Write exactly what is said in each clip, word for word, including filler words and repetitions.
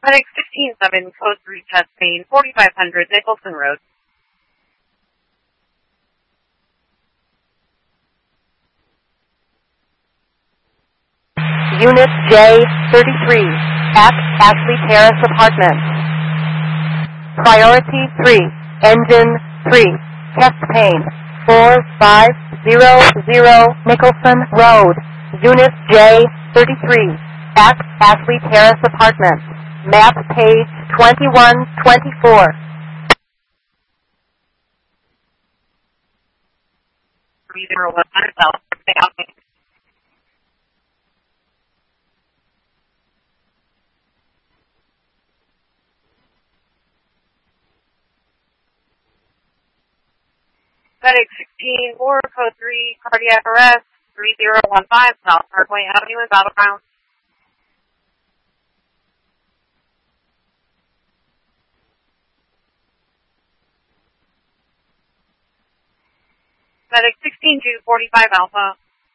Medic sixteen seven, code three, chest pain, forty-five hundred, Nicholson Road. Unit J thirty-three, at Ashley Terrace Apartments. Priority three, engine three, chest pain, four five zero zero, Nicholson Road. Unit J thirty-three, at Ashley Terrace Apartments. Map page twenty-one twenty-four. three zero one five South Parkway Avenue. Medic sixteen four, code three, cardiac arrest, three zero one five South Parkway Avenue in Battleground. Medic sixteen two, forty-five Alpha.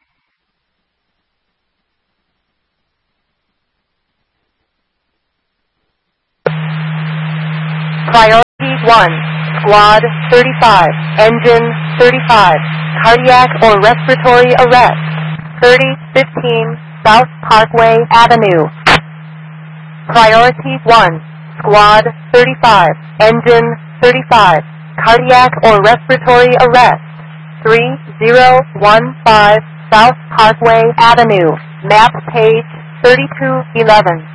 Priority one, Squad thirty-five, Engine thirty-five, cardiac or respiratory arrest, thirty fifteen South Parkway Avenue. Priority one, Squad thirty-five, Engine thirty-five, cardiac or respiratory arrest, three zero one five South Parkway Avenue. Map page thirty-two eleven.